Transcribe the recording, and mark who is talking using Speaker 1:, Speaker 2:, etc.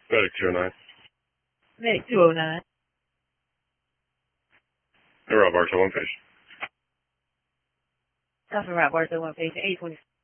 Speaker 1: Medic 209.
Speaker 2: Medic 209.
Speaker 1: Route Bartow, one page.
Speaker 2: Copy, Route Bartow, 1 page, 820.